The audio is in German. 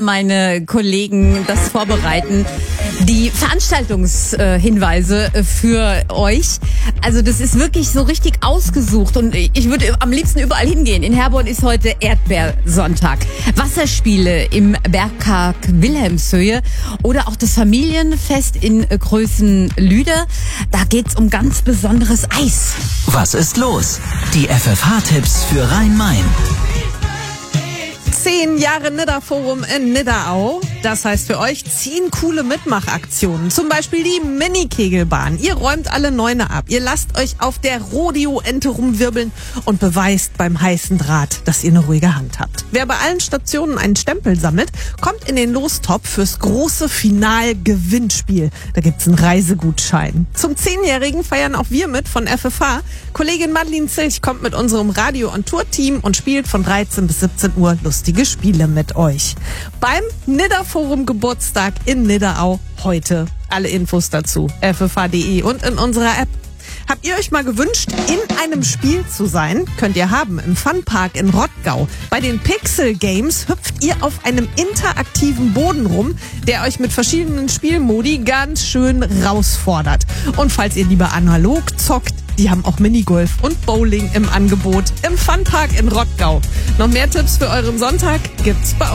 meine Kollegen das vorbereiten. Die Veranstaltungshinweise für euch. Also das ist wirklich so richtig ausgesucht und ich würde am liebsten überall hingehen. In Herborn ist heute Erdbeersonntag. Wasserspiele im Bergpark Wilhelmshöhe oder auch das Familienfest in Größenlüde. Da geht's um ganz besonderes Eis. Was ist los? Die FFH-Tipps für Rhein-Main. 10 Jahre Nidda-Forum in Niddaau. Das heißt für euch 10 coole Mitmachaktionen. Zum Beispiel die Mini-Kegelbahn. Ihr räumt alle Neuner ab. Ihr lasst euch auf der Rodeo-Ente rumwirbeln und beweist beim heißen Draht, dass ihr eine ruhige Hand habt. Wer bei allen Stationen einen Stempel sammelt, kommt in den Lostopf fürs große Final-Gewinnspiel. Da gibt's einen Reisegutschein. Zum 10-Jährigen feiern auch wir mit von FFH. Kollegin Madeline Zilch kommt mit unserem Radio- und Tour-Team und spielt von 13 bis 17 Uhr lustige Spiele mit euch. Beim Nidda-Forum Geburtstag in Niddaau heute. Alle Infos dazu ffh.de und in unserer App. Habt ihr euch mal gewünscht, in einem Spiel zu sein? Könnt ihr haben im Funpark in Rottgau. Bei den Pixel Games hüpft ihr auf einem interaktiven Boden rum, der euch mit verschiedenen Spielmodi ganz schön herausfordert. Und falls ihr lieber analog zockt, die haben auch Minigolf und Bowling im Angebot im Funpark in Rottgau. Noch mehr Tipps für euren Sonntag gibt's bei uns.